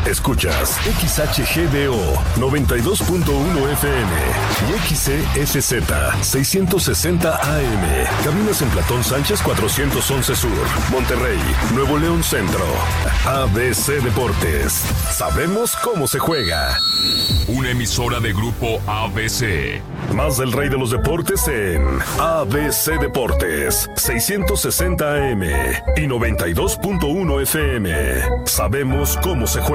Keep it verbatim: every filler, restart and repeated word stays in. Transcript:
Escuchas X H G D O noventa y dos punto uno F M y X C S Z seiscientos sesenta A M. Cabinas en Platón Sánchez cuatrocientos once Sur, Monterrey, Nuevo León Centro. A B C Deportes. Sabemos cómo se juega. Una emisora de Grupo A B C. Más del rey de los deportes en A B C Deportes seiscientos sesenta A M y noventa y dos punto uno F M. Sabemos cómo se juega.